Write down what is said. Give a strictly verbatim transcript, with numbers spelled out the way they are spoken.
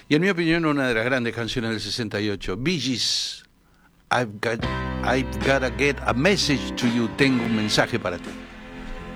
Y en mi opinión, una de las grandes canciones del sesenta y ocho, Bee Gees, I've got, I've gotta get a message to you, tengo un mensaje para ti.